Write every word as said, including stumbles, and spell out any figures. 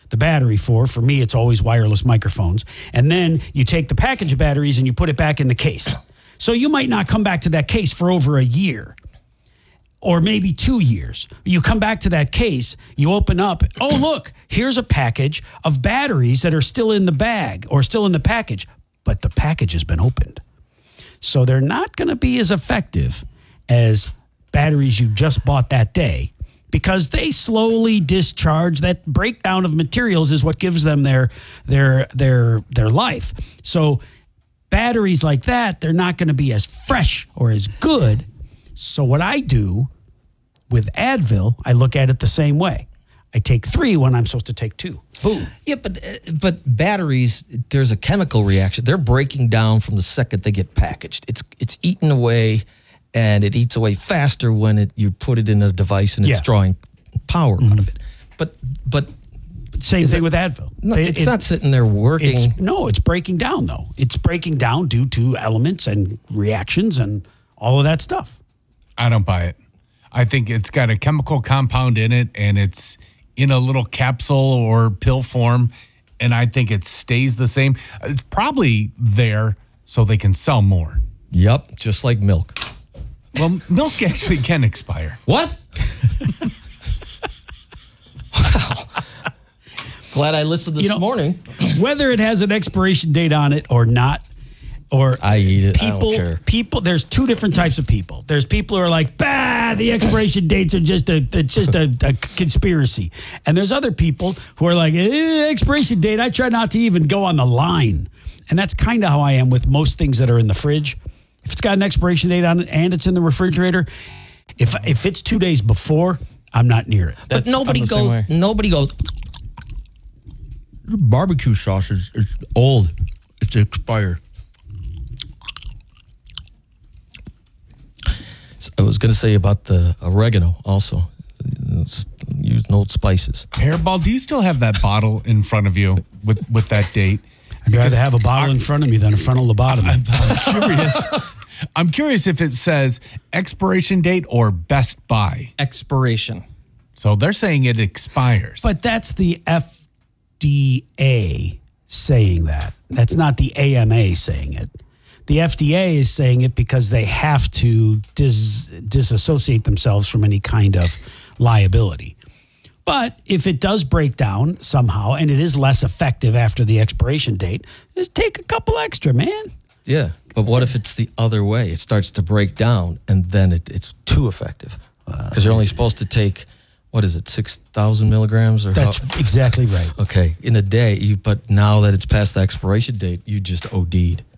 the battery for. For me, it's always wireless microphones. And then you take the package of batteries and you put it back in the case. So you might not come back to that case for over a year or maybe two years. You come back to that case, you open up, oh, look, here's a package of batteries that are still in the bag or still in the package, but the package has been opened. So they're not going to be as effective as batteries you just bought that day, because they slowly discharge. That breakdown of materials is what gives them their their their their life. So batteries like that, they're not going to be as fresh or as good. So what I do with Advil, I look at it the same way. I take three when I'm supposed to take two. Boom. Yeah, but uh, but batteries, there's a chemical reaction. They're breaking down from the second they get packaged. It's it's eaten away. And it eats away faster when it you put it in a device and it's yeah. drawing power mm-hmm. out of it. But but same thing it, with Advil. No, they, it's it, not sitting there working. It's, no, it's breaking down though. It's breaking down due to elements and reactions and all of that stuff. I don't buy it. I think it's got a chemical compound in it, and it's in a little capsule or pill form, and I think it stays the same. It's probably there so they can sell more. Yep, just like milk. Well, milk actually can expire. What? Wow. Glad I listened this you know, morning. Whether it has an expiration date on it or not, or I eat it. People, I don't care. People, there's two different types of people. There's people who are like, bah, the expiration dates are just a, it's just a, a conspiracy. And there's other people who are like, eh, expiration date, I try not to even go on the line. And that's kind of how I am with most things that are in the fridge. If it's got an expiration date on it and it's in the refrigerator, if if it's two days before, I'm not near it. That's, but nobody goes. Nobody goes. Barbecue sauce is it's old. It's expired. So I was going to say about the oregano also. Use no spices. Hairball, do you still have that bottle in front of you with, with that date? I'd because rather have a bottle in front of me than a frontal lobotomy. I'm, I'm curious. I'm curious if it says expiration date or best buy. Expiration. So they're saying it expires. But that's the F D A saying that. That's not the A M A saying it. The F D A is saying it because they have to dis- disassociate themselves from any kind of liability. But if it does break down somehow and it is less effective after the expiration date, just take a couple extra, man. Yeah, but what if it's the other way? It starts to break down and then it, it's too effective. Because uh, you're only supposed to take, what is it, six thousand milligrams? Or That's how? exactly right. Okay, in a day, you, but now that it's past the expiration date, you just OD'd.